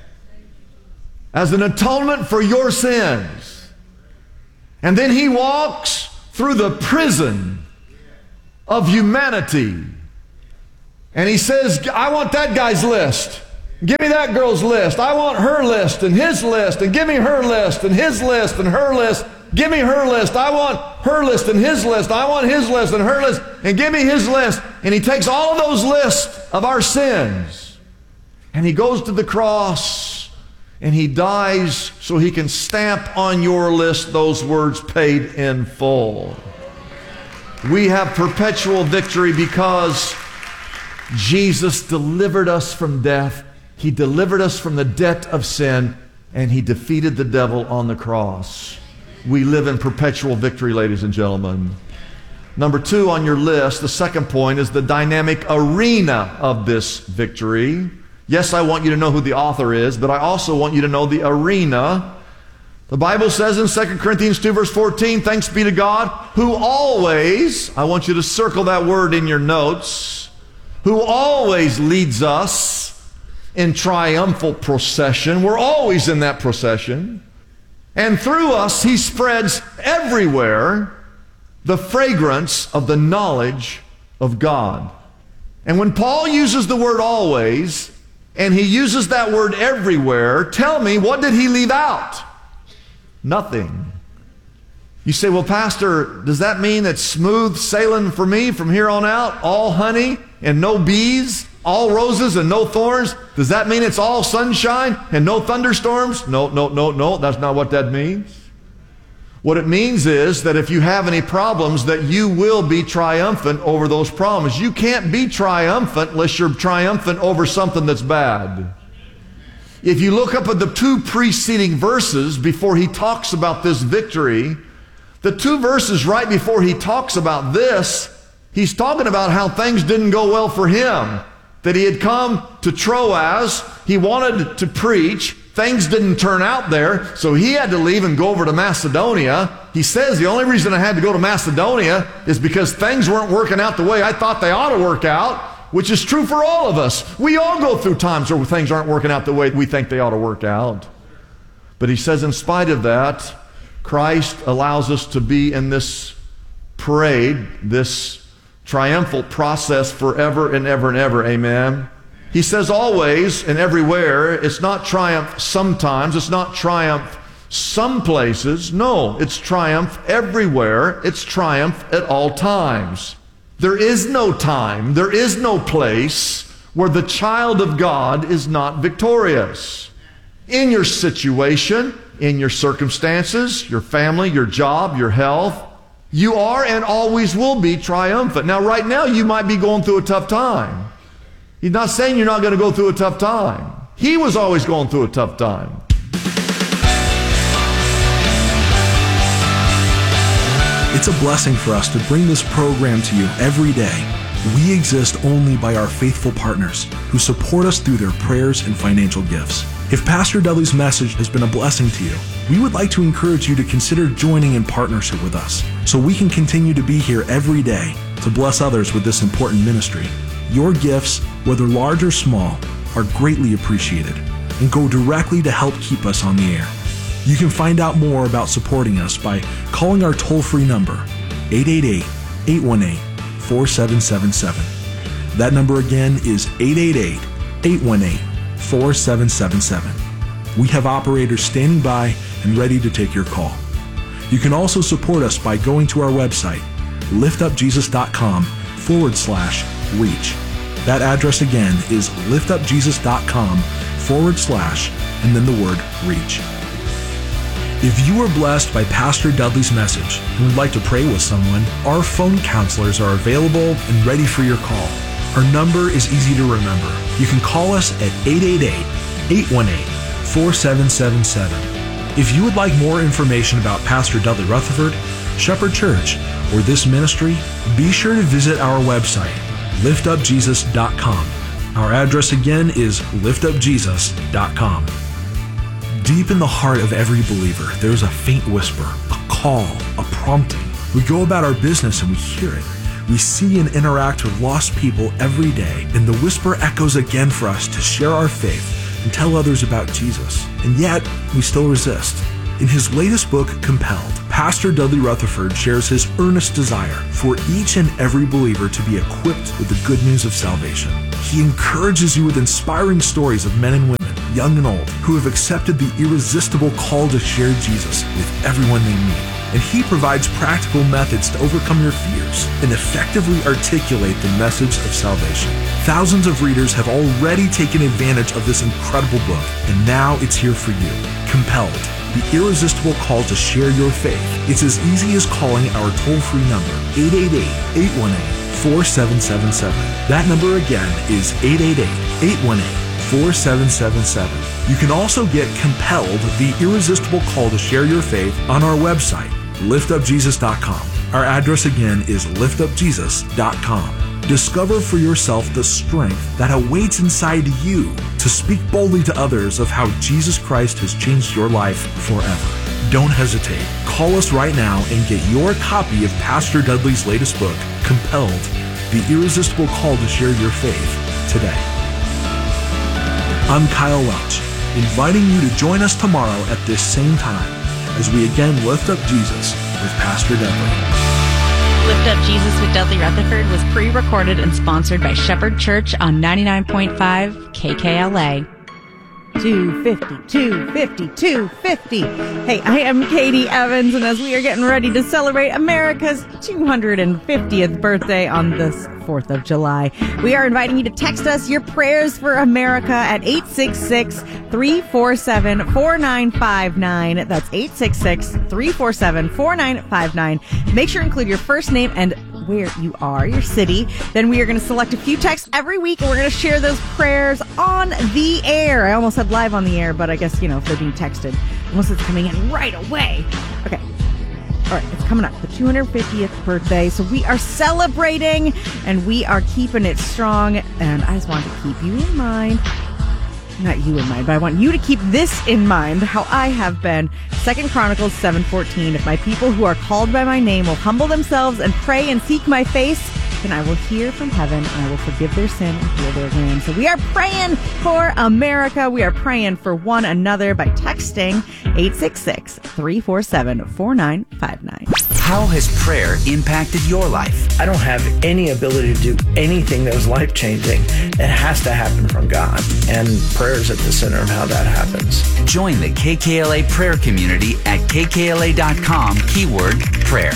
as an atonement for your sins. And then he walks through the prison of humanity. And he says, I want that guy's list. Give me that girl's list. I want her list and his list. And give me her list and his list and her list. Give me her list. I want her list and his list. I want his list and her list. And give me his list. And he takes all of those lists of our sins. And he goes to the cross. And he dies so he can stamp on your list those words, paid in full. We have perpetual victory because Jesus delivered us from death. He delivered us from the debt of sin, and he defeated the devil on the cross. We live in perpetual victory, ladies and gentlemen. Number two on your list, the second point, is the dynamic arena of this victory. Yes, I want you to know who the author is, but I also want you to know the arena. The Bible says in Second Corinthians two verse fourteen, thanks be to God, who always, I want you to circle that word in your notes, who always leads us in triumphal procession. We're always in that procession. And through us, he spreads everywhere the fragrance of the knowledge of God. And when Paul uses the word always, and he uses that word everywhere, tell me, what did he leave out? Nothing. You say, well, Pastor, does that mean it's smooth sailing for me from here on out? All honey and no bees? All roses and no thorns? Does that mean it's all sunshine and no thunderstorms? No, no, no, no. That's not what that means. What it means is that if you have any problems, that you will be triumphant over those problems. You can't be triumphant unless you're triumphant over something that's bad. If you look up at the two preceding verses before he talks about this victory, the two verses right before he talks about this, he's talking about how things didn't go well for him. That he had come to Troas, he wanted to preach, things didn't turn out there, so he had to leave and go over to Macedonia. He says the only reason I had to go to Macedonia is because things weren't working out the way I thought they ought to work out, which is true for all of us. We all go through times where things aren't working out the way we think they ought to work out. But he says in spite of that, Christ allows us to be in this parade, this triumphal process forever and ever and ever. Amen. He says always and everywhere. It's not triumph sometimes. It's not triumph some places. No, it's triumph everywhere. It's triumph at all times. There is no time, there is no place where the child of God is not victorious. In your situation, in your circumstances, your family, your job, your health, you are and always will be triumphant. Now, right now, you might be going through a tough time. He's not saying you're not going to go through a tough time. He was always going through a tough time. It's a blessing for us to bring this program to you every day. We exist only by our faithful partners who support us through their prayers and financial gifts. If Pastor Dudley's message has been a blessing to you, we would like to encourage you to consider joining in partnership with us so we can continue to be here every day to bless others with this important ministry. Your gifts, whether large or small, are greatly appreciated and go directly to help keep us on the air. You can find out more about supporting us by calling our toll-free number, eight eight eight, eight one eight, four seven seven seven. That number again is eight eight eight, eight one eight, four seven seven seven. We have operators standing by and ready to take your call. You can also support us by going to our website, liftupjesus.com forward slash reach. That address again is liftupjesus.com forward slash and then the word reach. If you were blessed by Pastor Dudley's message and would like to pray with someone, our phone counselors are available and ready for your call. Our number is easy to remember. You can call us at eight eight eight, eight one eight, four seven seven seven. If you would like more information about Pastor Dudley Rutherford, Shepherd Church, or this ministry, be sure to visit our website, lift up jesus dot com. Our address again is lift up jesus dot com. Deep in the heart of every believer, there is a faint whisper, a call, a prompting. We go about our business and we hear it. We see and interact with lost people every day, and the whisper echoes again for us to share our faith and tell others about Jesus. And yet, we still resist. In his latest book, Compelled, Pastor Dudley Rutherford shares his earnest desire for each and every believer to be equipped with the good news of salvation. He encourages you with inspiring stories of men and women, young and old, who have accepted the irresistible call to share Jesus with everyone they meet. And he provides practical methods to overcome your fears and effectively articulate the message of salvation. Thousands of readers have already taken advantage of this incredible book, and now it's here for you. Compelled, the irresistible call to share your faith. It's as easy as calling our toll-free number, eight eight eight, eight one eight, four seven seven seven. That number again is eight eight eight, eight one eight, four seven seven seven. You can also get Compelled, the irresistible call to share your faith, on our website, lift up jesus dot com. Our address again is lift up jesus dot com. Discover for yourself the strength that awaits inside you to speak boldly to others of how Jesus Christ has changed your life forever. Don't hesitate. Call us right now and get your copy of Pastor Dudley's latest book, Compelled, the irresistible call to share your faith, today. I'm Kyle Welch, inviting you to join us tomorrow at this same time as we again lift up Jesus with Pastor Dudley. Lift Up Jesus with Dudley Rutherford was pre-recorded and sponsored by Shepherd Church on ninety-nine point five K K L A. two fifty, two fifty, two fifty. Hey, I am Katie Evans, and as we are getting ready to celebrate America's two hundred fiftieth birthday on this fourth of July, we are inviting you to text us your prayers for America at eight six six, three four seven, four nine five nine. That's eight six six, three four seven, four nine five nine. Make sure to include your first name and where you are, your city. Then we are going to select a few texts every week, and we're going to share those prayers on the air. I almost said live on the air, but I guess, you know, if they're being texted, unless it's coming in right away. Okay. All right, it's coming up, the two hundred fiftieth birthday. So we are celebrating, and we are keeping it strong. And I just want to keep you in mind. Not you in mind, but I want you to keep this in mind, how I have been. Second Chronicles seven fourteen. If my people who are called by my name will humble themselves and pray and seek my face, then I will hear from heaven and I will forgive their sin and heal their land. So we are praying for America. We are praying for one another by texting eight six six, three four seven, four nine five nine. How has prayer impacted your life? I don't have any ability to do anything that was life-changing. It has to happen from God, and prayer is at the center of how that happens. Join the K K L A prayer community at K K L A dot com, keyword prayer.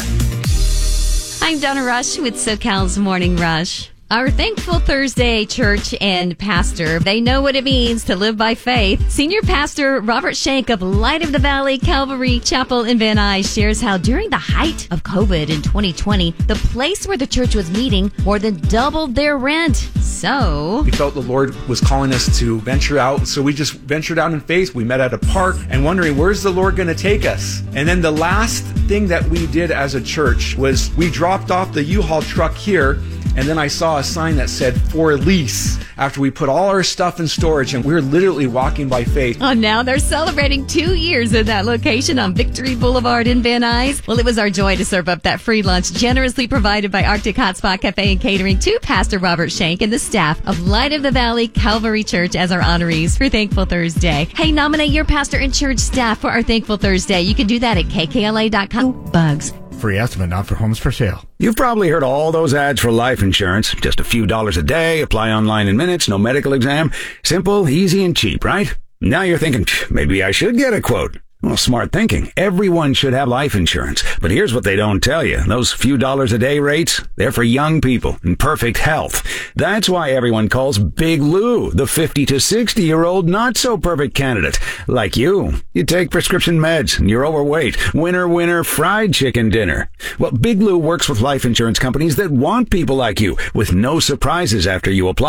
I'm Donna Rush with SoCal's Morning Rush. Our Thankful Thursday church and pastor, they know what it means to live by faith. Senior Pastor Robert Shank of Light of the Valley Calvary Chapel in Van Nuys shares how during the height of COVID in twenty twenty, the place where the church was meeting more than doubled their rent. So we felt the Lord was calling us to venture out, so we just ventured out in faith. We met at a park and wondering, where's the Lord going to take us? And then the last thing that we did as a church was we dropped off the U-Haul truck here, and then I saw a sign that said for lease after we put all our stuff in storage, and we were literally walking by faith. Oh, now they're celebrating two years in that location on Victory Boulevard in Van Nuys. Well, it was our joy to serve up that free lunch generously provided by Arctic Hot Spot Cafe and Catering to Pastor Robert Shank and the staff of Light of the Valley Calvary Church as our honorees for Thankful Thursday. Hey, nominate your pastor and church staff for our Thankful Thursday. You can do that at K K L A dot com. Bugs. Free estimate, not for homes for sale. You've probably heard all those ads for life insurance. Just a few dollars a day, apply online in minutes, no medical exam. Simple, easy, and cheap, right? Now you're thinking, maybe I should get a quote. Well, smart thinking. Everyone should have life insurance. But here's what they don't tell you. Those few dollars a day rates, they're for young people in perfect health. That's why everyone calls Big Lou the fifty to sixty year old not so perfect candidate. Like you. You take prescription meds and you're overweight. Winner, winner, fried chicken dinner. Well, Big Lou works with life insurance companies that want people like you with no surprises after you apply.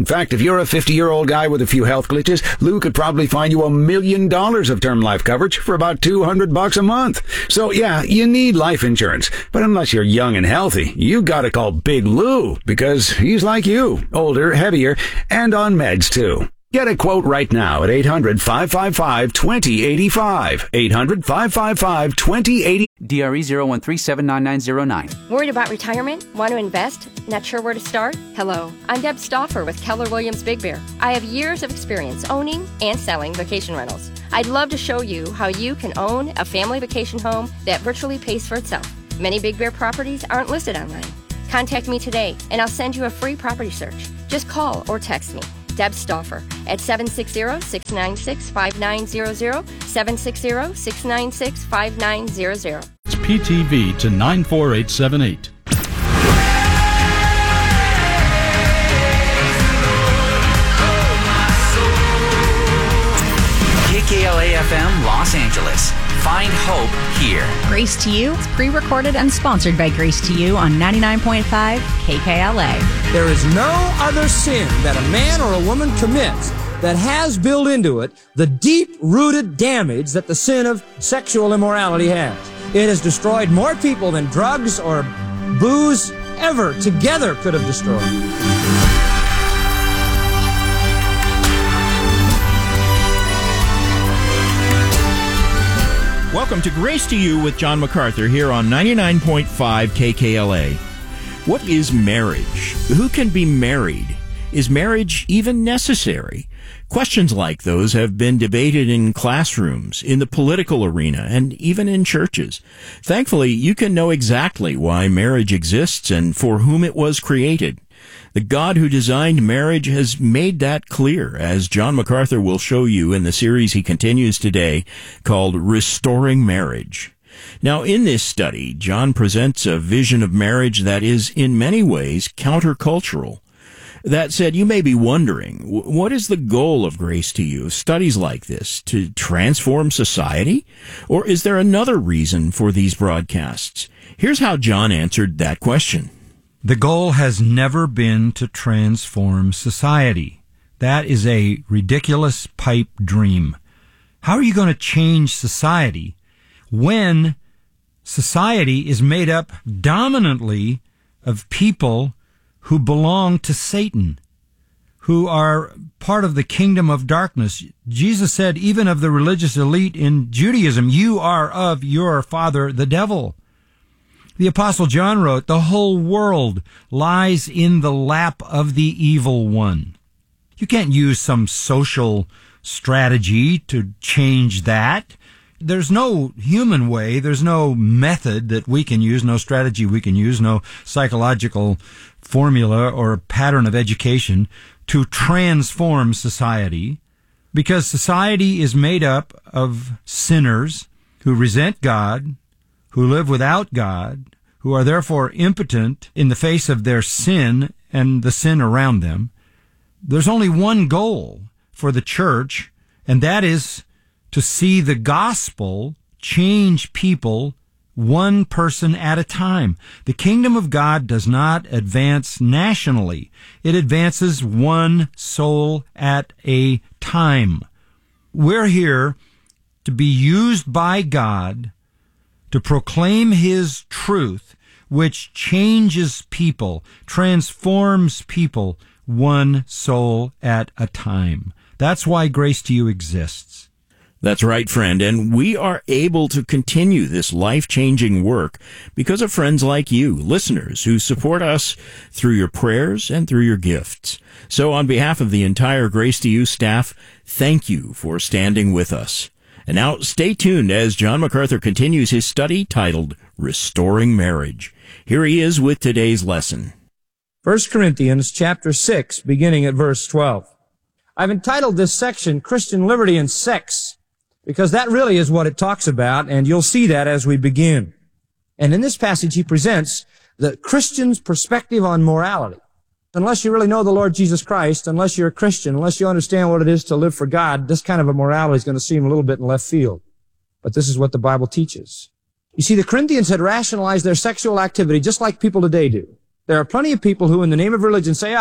In fact, if you're a fifty-year-old guy with a few health glitches, Lou could probably find you a million dollars of term life coverage for about two hundred bucks a month. So yeah, you need life insurance. But unless you're young and healthy, you gotta call Big Lou, because he's like you, older, heavier, and on meds too. Get a quote right now at eight hundred, five five five, two zero eight five. eight hundred, five five five, two zero eight five. D R E zero one three seven nine nine zero nine. Worried about retirement? Want to invest? Not sure where to start? Hello, I'm Deb Stauffer with Keller Williams Big Bear. I have years of experience owning and selling vacation rentals. I'd love to show you how you can own a family vacation home that virtually pays for itself. Many Big Bear properties aren't listed online. Contact me today and I'll send you a free property search. Just call or text me, Deb Stauffer, at seven six zero, six nine six, five nine zero zero, seven six zero, six nine six, five nine zero zero. It's P T V to nine four eight seven eight. K K L A F M Los Angeles. Find hope here. Grace to You. It's pre-recorded and sponsored by Grace to You on ninety-nine point five K K L A. There is no other sin that a man or a woman commits that has built into it the deep-rooted damage that the sin of sexual immorality has. It has destroyed more people than drugs or booze ever together could have destroyed. Welcome to Grace to You with John MacArthur here on ninety-nine point five K K L A. What is marriage? Who can be married? Is marriage even necessary? Questions like those have been debated in classrooms, in the political arena, and even in churches. Thankfully, you can know exactly why marriage exists and for whom it was created. The God who designed marriage has made that clear, as John MacArthur will show you in the series he continues today called Restoring Marriage. Now, in this study, John presents a vision of marriage that is in many ways countercultural. That said, you may be wondering, what is the goal of Grace to You, studies like this, to transform society? Or is there another reason for these broadcasts? Here's how John answered that question. The goal has never been to transform society. That is a ridiculous pipe dream. How are you going to change society when society is made up dominantly of people who belong to Satan, who are part of the kingdom of darkness? Jesus said, even of the religious elite in Judaism, you are of your father, the devil. The Apostle John wrote, the whole world lies in the lap of the evil one. You can't use some social strategy to change that. There's no human way, there's no method that we can use, no strategy we can use, no psychological formula or pattern of education to transform society, because society is made up of sinners who resent God, who live without God, who are therefore impotent in the face of their sin and the sin around them. There's only one goal for the church, and that is to see the gospel change people one person at a time. The kingdom of God does not advance nationally. It advances one soul at a time. We're here to be used by God to proclaim His truth, which changes people, transforms people, one soul at a time. That's why Grace to You exists. That's right, friend, and we are able to continue this life-changing work because of friends like you, listeners, who support us through your prayers and through your gifts. So on behalf of the entire Grace to You staff, thank you for standing with us. And now, stay tuned as John MacArthur continues his study titled Restoring Marriage. Here he is with today's lesson. First Corinthians chapter six, beginning at verse twelve. I've entitled this section Christian Liberty and Sex, because that really is what it talks about, and you'll see that as we begin. And in this passage, he presents the Christian's perspective on morality. Unless you really know the Lord Jesus Christ, unless you're a Christian, unless you understand what it is to live for God, this kind of a morality is going to seem a little bit in left field. But this is what the Bible teaches. You see, the Corinthians had rationalized their sexual activity just like people today do. There are plenty of people who, in the name of religion, say, ah,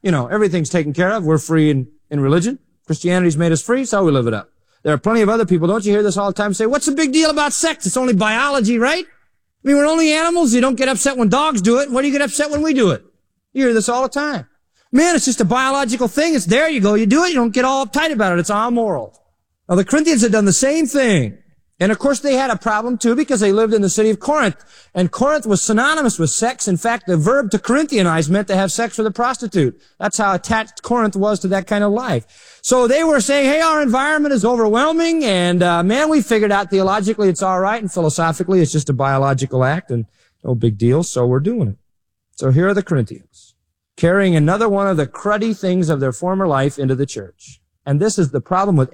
You know, everything's taken care of. We're free in, in religion. Christianity's made us free, so we live it up. There are plenty of other people, don't you hear this all the time, say, what's the big deal about sex? It's only biology, right? I mean, we're only animals. You don't get upset when dogs do it. Why do you get upset when we do it? You hear this all the time. Man, it's just a biological thing. It's there. You go, you do it. You don't get all uptight about it. It's all moral. Now, the Corinthians had done the same thing. And of course, they had a problem too because they lived in the city of Corinth. And Corinth was synonymous with sex. In fact, the verb to Corinthianize meant to have sex with a prostitute. That's how attached Corinth was to that kind of life. So they were saying, hey, our environment is overwhelming. And, uh, man, we figured out theologically it's all right. And philosophically, it's just a biological act and no big deal. So we're doing it. So here are the Corinthians, carrying another one of the cruddy things of their former life into the church. And this is the problem with